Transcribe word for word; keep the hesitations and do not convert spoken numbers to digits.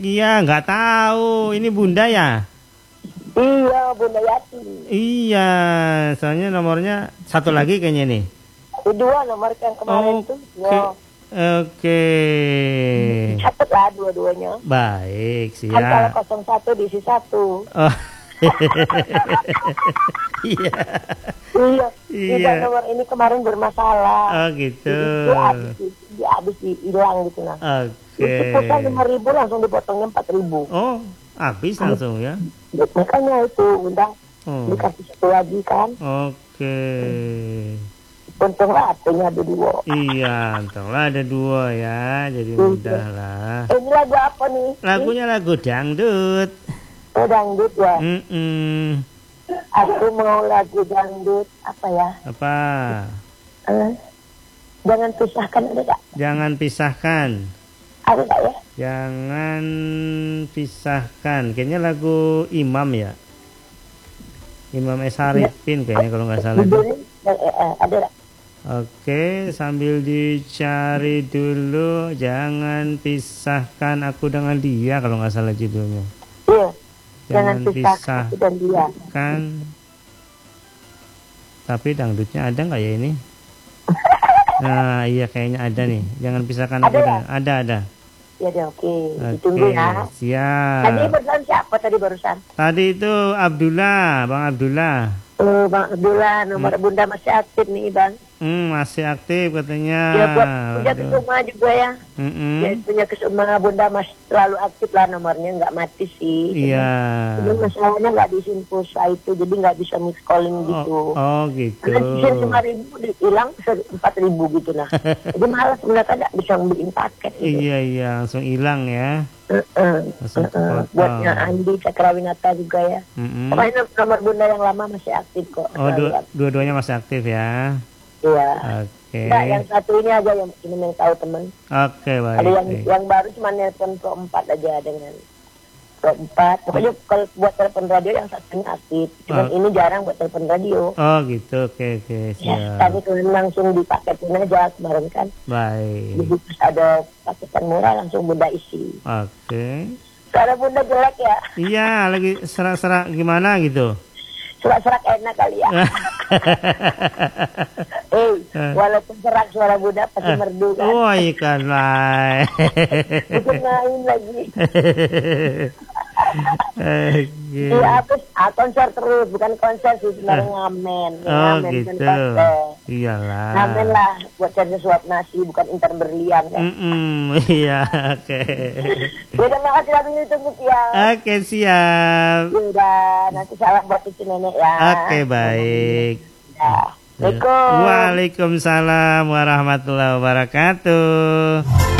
Iya, nggak tahu. Ini Bunda ya? Iya, Bunda Yati. Iya, soalnya nomornya satu lagi kayaknya nih. Dua nomor yang kemarin Oh, tuh. Oke. Ya. Oke. Catat lah dua-duanya. Baik, Kan kalau siap. kosong satu diisi satu. Oh. Iya. Iya. Iya. Tidak, nomor ini kemarin bermasalah. Oh gitu. Jadi dia habis, dia habis hilang gitu nah. Oke. Itu pulsa lima ribu langsung dipotongnya empat ribu. Oh, habis langsung ya? Makanya itu udah Oh. dikasih satu lagi kan. Oke. Untunglah H P-nya ada dua. Iya, untunglah ada dua ya, jadi mudah lah. Eh, ini lagu apa nih? Lagunya lagu dangdut. Oh, dangdut ya. Mm-mm. Aku mau lagu dangdut apa ya? Apa? Eh, jangan pisahkan, ada tak? Jangan pisahkan. Ada tak ya? Jangan pisahkan. Kayaknya lagu Imam ya. Imam S. Harifin kayaknya kalau nggak salah. Judulnya eh, eh, ada tak? Oke, sambil dicari dulu. Jangan pisahkan aku dengan dia kalau nggak salah judulnya. Iya. Jangan Jangan pisahkan aku dan dia. Kan. Tapi dangdutnya ada nggak ya ini? Nah, iya kayaknya ada nih. Jangan pisahkan aku Ada dengan. Ada, ada. Ya deh, oke. Oke, Ditunggu ya. siap. Tadi barusan siapa tadi barusan? Tadi itu Abdullah, Bang Abdullah. Oh, Bang Abdullah, nomor Bunda masih aktif nih, Bang. Hmm, masih aktif katanya. Ya buat punya Aduh. kesuma juga ya. Mm-mm. Ya punya kesuma Bunda masih selalu aktif lah, nomornya nggak mati sih. Iya. Cuma masalahnya nggak diisin pulsa itu, jadi nggak bisa mix calling gitu. Oh, oh gitu. Karena diisin lima ribu hilang empat ribu gitu nah. Jadi malas mereka nggak bisa beliin paket. Gitu. Iya iya langsung hilang ya. Uh-uh. Langsung Uh-uh. kepotong. Buatnya Andi Cakrawinata juga ya. Mm-mm. Pokoknya nomor Bunda yang lama masih aktif kok. Oh, Selalu dua, aktif. dua-duanya masih aktif ya. Iya. Oke. Nah, yang satu ini aja yang ini yang tahu temen. Oke, baik. Ada yang baik. yang baru cuma nelpon Pro empat aja dengan Pro empat. Pokoknya kalau buat telepon radio yang satunya aktif. Cuman Oh. ini jarang buat telepon radio. Oh, gitu. Oke, oke. Ya, Siap. tadi kalian langsung dipaketin aja kemarin kan. Baik. Jadi terus ada paketan murah langsung Bunda isi. Oke. Kalau Bunda jelek ya, Iya, lagi serak-serak gimana gitu. serak-serak enak kali ya. Eh, walaupun serak suara Bunda pasti merdu kan. Oh, ikan lah. Itu main lagi. Oke. Iya, terus ah, konser terus, bukan konser sih, sebenarnya ngamen. Oh, Ngamen, bukan gitu. konser. Iyalah. Ngamen lah, buat cari suap nasi, bukan intern berlian kan. Mm-mm, iya, oke. Udah, makasih lagunya ditunggu ya. Oke, siap. Udah, nanti salam buat cucu nenek ya. Oke, baik. Ya. Assalamualaikum. Waalaikumsalam warahmatullahi wabarakatuh.